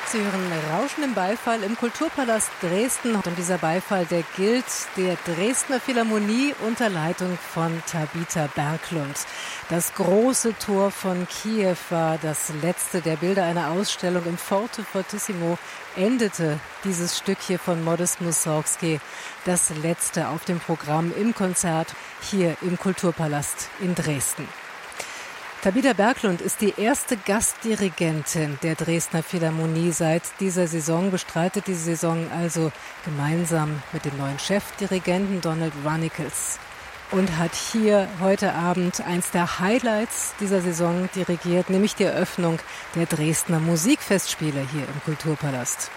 Sie hören Rauschen im Beifall im Kulturpalast Dresden. Und dieser Beifall, der gilt der Dresdner Philharmonie unter Leitung von Tabita Berglund. Das große Tor von Kiew war das letzte der Bilder einer Ausstellung im Forte Fortissimo. Endete dieses Stück hier von Modest Mussorgsky, das letzte auf dem Programm im Konzert hier im Kulturpalast in Dresden. Tabita Berglund ist die erste Gastdirigentin der Dresdner Philharmonie seit dieser Saison, bestreitet diese Saison also gemeinsam mit dem neuen Chefdirigenten Donald Runnicles und hat hier heute Abend eins der Highlights dieser Saison dirigiert, nämlich die Eröffnung der Dresdner Musikfestspiele hier im Kulturpalast.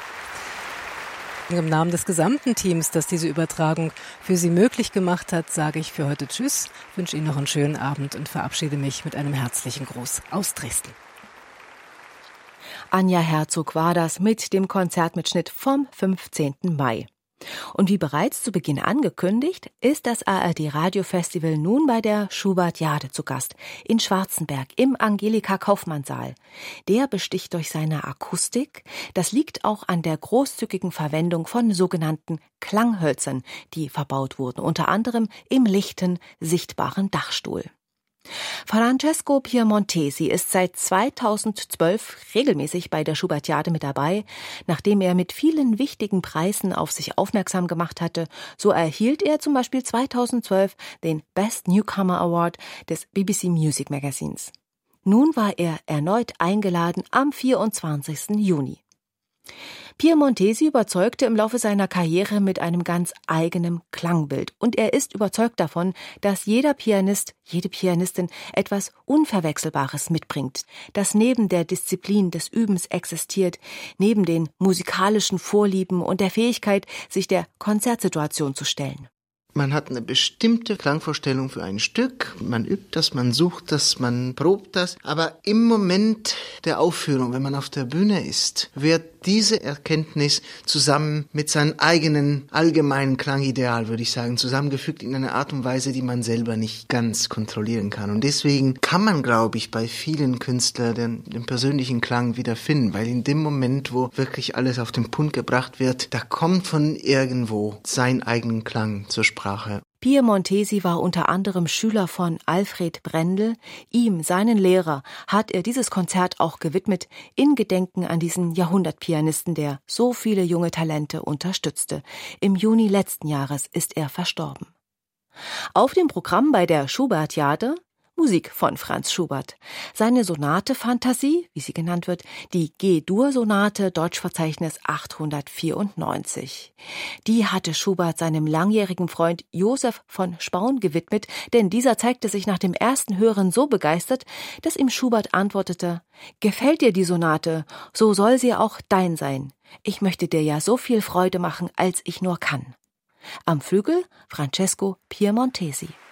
Im Namen des gesamten Teams, das diese Übertragung für Sie möglich gemacht hat, sage ich für heute Tschüss, wünsche Ihnen noch einen schönen Abend und verabschiede mich mit einem herzlichen Gruß aus Dresden. Anja Herzog war das mit dem Konzertmitschnitt vom 15. Mai. Und wie bereits zu Beginn angekündigt, ist das ARD-Radio-Festival nun bei der Schubertiade zu Gast in Schwarzenberg im Angelika-Kaufmann-Saal. Der besticht durch seine Akustik. Das liegt auch an der großzügigen Verwendung von sogenannten Klanghölzern, die verbaut wurden, unter anderem im lichten, sichtbaren Dachstuhl. Francesco Piemontesi ist seit 2012 regelmäßig bei der Schubertiade mit dabei. Nachdem er mit vielen wichtigen Preisen auf sich aufmerksam gemacht hatte, so erhielt er zum Beispiel 2012 den Best Newcomer Award des BBC Music Magazins. Nun war er erneut eingeladen am 24. Juni. Piemontesi überzeugte im Laufe seiner Karriere mit einem ganz eigenen Klangbild. Und er ist überzeugt davon, dass jeder Pianist, jede Pianistin etwas Unverwechselbares mitbringt, das neben der Disziplin des Übens existiert, neben den musikalischen Vorlieben und der Fähigkeit, sich der Konzertsituation zu stellen. Man hat eine bestimmte Klangvorstellung für ein Stück, man übt das, man sucht das, man probt das, aber im Moment der Aufführung, wenn man auf der Bühne ist, wird diese Erkenntnis zusammen mit seinem eigenen allgemeinen Klangideal, würde ich sagen, zusammengefügt in einer Art und Weise, die man selber nicht ganz kontrollieren kann. Und deswegen kann man, glaube ich, bei vielen Künstlern den persönlichen Klang wiederfinden, weil in dem Moment, wo wirklich alles auf den Punkt gebracht wird, da kommt von irgendwo sein eigenen Klang zur Sprache. Piemontesi war unter anderem Schüler von Alfred Brendel. Ihm, seinen Lehrer, hat er dieses Konzert auch gewidmet, in Gedenken an diesen Jahrhundertpianisten, der so viele junge Talente unterstützte. Im Juni letzten Jahres ist er verstorben. Auf dem Programm bei der Schubertiade Musik von Franz Schubert. Seine Sonate Fantasie, wie sie genannt wird, die G-Dur-Sonate, Deutschverzeichnis 894. Die hatte Schubert seinem langjährigen Freund Josef von Spaun gewidmet, denn dieser zeigte sich nach dem ersten Hören so begeistert, dass ihm Schubert antwortete: Gefällt dir die Sonate, so soll sie auch dein sein. Ich möchte dir ja so viel Freude machen, als ich nur kann. Am Flügel Francesco Piemontesi.